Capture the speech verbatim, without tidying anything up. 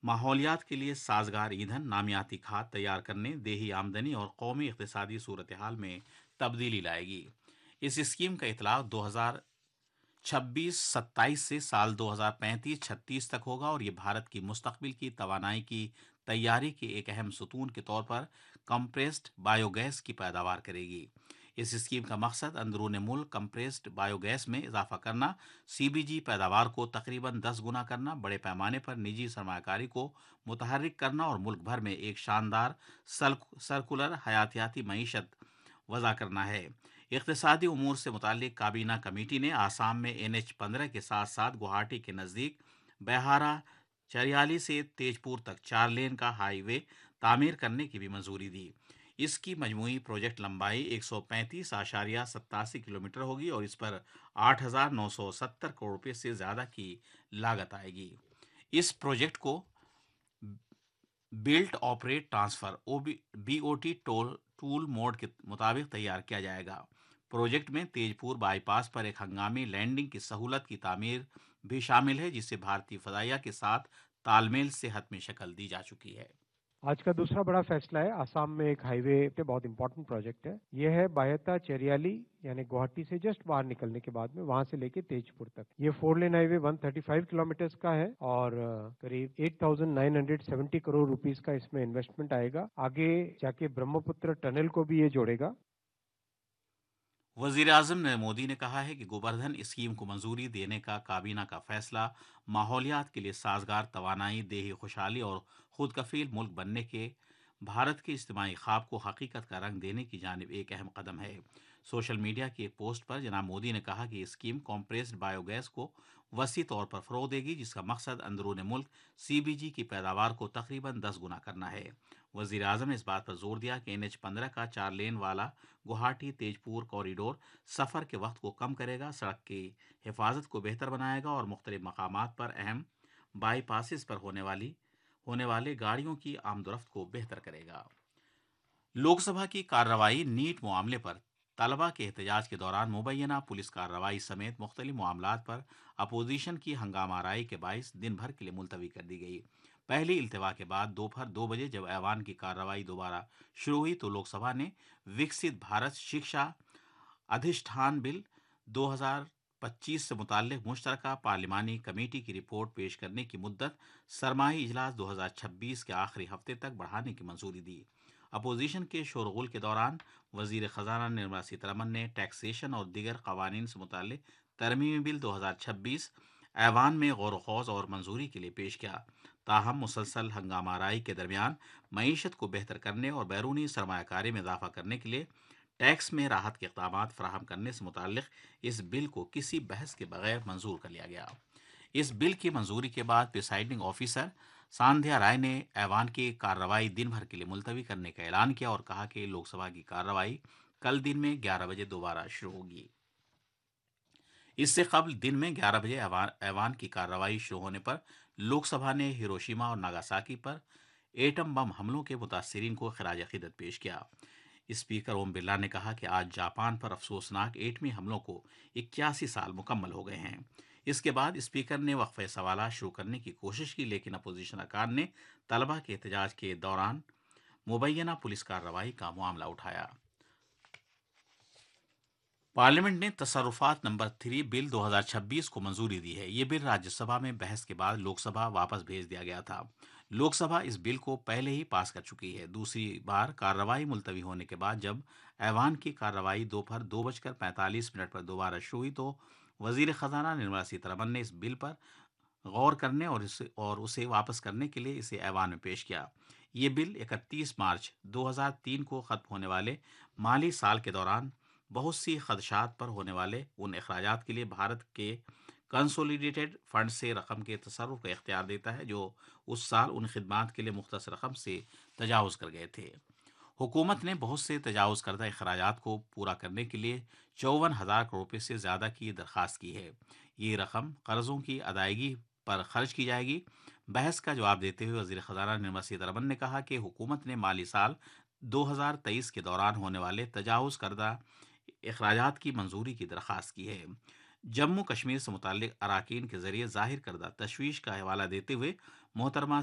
माहौलियात के लिए साजगार ईंधन, नामियाती खाद तैयार करने, देही आमदनी और कौमी इकतसादी सूरत हाल में तब्दीली लाएगी। इस स्कीम का इतलाक दो हज़ार छब्बीस सत्ताईस से साल दो हज़ार पैंतीस छत्तीस तक होगा और ये भारत की मुस्तकबिल की तवानाई की तैयारी के एक अहम सुतून के तौर पर कंप्रेस्ड बायोगैस की पैदावार करेगी। इस स्कीम का मकसद अंदरून मुल्क कंप्रेस्ड बायोगैस में इजाफा करना, सीबीजी पैदावार को तकरीबन दस गुना करना, बड़े पैमाने पर निजी सरमाकारी को मुतहर्रिक करना और मुल्क भर में एक शानदार सर्कुलर हयातियाती मईशत वज़ा करना है। इक़्तिसादी उमूर से मुताल्लिक़ काबीना कमेटी ने आसाम में एन एच पंद्रह के साथ साथ गुवाहाटी के नज़दीक बेहारा चरियाली से तेजपुर तक चार लेन का हाईवे तामीर करने की भी मंजूरी दी। इसकी मजमूई प्रोजेक्ट लंबाई एक सौ पैंतीस आशारिया सत्तासी किलोमीटर होगी और इस पर आठ हजार नौ सौ सत्तर करोड़ रुपये से ज़्यादा की लागत आएगी। इस प्रोजेक्ट को built operate transfer BOT toll tool mode के मुताबिक तैयार किया जाएगा। प्रोजेक्ट में तेजपुर बाईपास पर एक हंगामी लैंडिंग की सहूलत की तामीर भी शामिल है, जिससे भारतीय फदाइया के साथ तालमेल से हतमी शक्ल दी जा चुकी है। आज का दूसरा बड़ा फैसला है आसाम में एक हाईवे पे बहुत इंपॉर्टेंट प्रोजेक्ट है। ये है बायता चेरियाली, यानी गुवाहाटी से जस्ट बाहर निकलने के बाद में वहां से लेके तेजपुर तक। ये फोर लेन हाईवे एक सौ पैंतीस किलोमीटर का है और अ, करीब आठ हज़ार नौ सौ सत्तर करोड़ रुपीस का इसमें इन्वेस्टमेंट आएगा। आगे जाके ब्रह्मपुत्र टनल को भी ये जोड़ेगा। वजीर आजम नरेंद्र मोदी ने कहा है कि गोवर्धन स्कीम को मंजूरी देने का काबीना का फैसला माहौलियात के लिए साजगार तवानाई, देही खुशहाली और खुद कफील मुल्क बनने के भारत के इज्तिमाई ख्वाब को हकीकत का रंग देने की जानिब एक अहम कदम है। सोशल मीडिया की एक पोस्ट पर जनाब मोदी ने कहा कि ये स्कीम कॉम्प्रेस्ड बायोगैस को वसी तौर पर फ़रोग़ देगी, जिसका मकसद अंदरून मुल्क सीबीजी की पैदावार को तकरीबन दस गुना करना है। वज़ीर आज़म ने इस बात पर जोर दिया कि एन एच पंद्रह का चार लेन वाला गुवाहाटी तेजपुर कॉरिडोर सफ़र के वक्त को कम करेगा, सड़क की हिफाजत को बेहतर बनाएगा और मुख्तलिफ मकामात पर अहम बाईपासिस पर होने वाली होने वाले गाड़ियों की आमदोरफ्त को बेहतर करेगा। लोकसभा की कार्रवाई नीट मामले पर तलबा के एहतजाज के दौरान मुबैना पुलिस कार्रवाई समेत मुख्तलिफ मामलात पर अपोजिशन की हंगामाराई के बाइस दिन भर के लिए मुलतवी कर दी गई। पहली इल्तवा के बाद दोपहर दो बजे जब ऐवान की कार्रवाई दोबारा शुरू हुई तो लोकसभा ने विकसित भारत शिक्षा अधिष्ठान बिल दो हज़ार पच्चीस से मुताल्लिक मुश्तरका पार्लिमानी कमेटी की रिपोर्ट पेश करने की मुद्दत सरमाही इजलास दो हज़ार छब्बीस के आखिरी हफ्ते तक बढ़ाने की मंजूरी दी। अपोजिशन के शोरगुल के दौरान वजीर खजाना निर्मला सीतारमन ने टैक्सेशन और दीगर कवानीन से मुताल्लिक तरमीमी बिल दो हज़ार छब्बीस ऐवान में गौर खौज और मंजूरी के लिए पेश किया। ताहम मुसलसल हंगामाराई के दरमियान मईशत को बेहतर करने और बैरूनी सरमायाकारी में इजाफा करने के लिए टैक्स में राहत के इक़दामात फराहम करने से मुताल्लिक इस बिल को किसी बहस के बगैर मंजूर कर लिया गया। इस बिल की मंजूरी के बाद प्रिसाइडिंग ऑफिसर सांध्या राय ने ऐवान की कार्रवाई दिन भर के लिए मुलतवी करने का ऐलान किया और कहा कि लोकसभा की कार्रवाई कल दिन में ग्यारह बजे दोबारा शुरू होगी। इससे कबल दिन में ग्यारह बजे ऐवान ऐवान की कार्रवाई शुरू होने पर लोकसभा ने हिरोशिमा और नागासाकी पर एटम बम हमलों के मुतासरीन को खराज अकीदत पेश किया। स्पीकर ओम बिरला ने कहा कि आज जापान पर अफसोसनाक एटमी हमलों को इक्यासी साल मुकम्मल हो गए हैं। इसके बाद स्पीकर ने वक्फे सवाल शुरू करने की कोशिश की, लेकिन अपोजिशन अरकान ने तलबा के एहतजाज के दौरान मुबैना पुलिस कार्रवाई का मामला उठाया। पार्लियामेंट ने तसर्रुफात नंबर थ्री बिल दो हज़ार छब्बीस को मंजूरी दी है। ये बिल राज्यसभा में बहस के बाद लोकसभा वापस भेज दिया गया था। लोकसभा इस बिल को पहले ही पास कर चुकी है। दूसरी बार कार्रवाई मुलतवी होने के बाद जब ऐवान की कार्रवाई दोपहर दो बजकर पैंतालीस मिनट पर दोबारा शुरू हुई तो वजीर खजाना निर्मला सीतारमन ने इस बिल पर गौर करने और इसे और उसे वापस करने के लिए इसे ऐवान में पेश किया। ये बिल इकतीस मार्च दो हज़ार तीन को खत्म होने वाले माली साल के दौरान बहुत सी खदशात पर होने वाले उन अखराजात के लिए भारत के कंसोलिडेटेड फंड से रकम के तसर्रुफ का इख्तियार देता है जो उस साल उन खिदमात के लिए मुख्तस रकम से तजावज़ कर गए थे। हुकूमत ने बहुत से तजावज़ करदा अखराजात को पूरा करने के लिए चौवन हज़ार करोड़ रुपये से ज़्यादा की दरख्वास्त की है। ये रकम कर्ज़ों की अदायगी पर खर्च की जाएगी। बहस का जवाब देते हुए वज़ीर ख़जाना निर्मला सीतारमन ने कहा कि हुकूमत ने माली साल दो हज़ार तेईस के दौरान होने वाले तजावुज़ करदा अखराजात की मंजूरी की दरख्वास्त की है। जम्मू कश्मीर से मुताल्लिक अराकीन के जरिए जाहिर करदा तशवीश का हवाला देते हुए मोहतरमा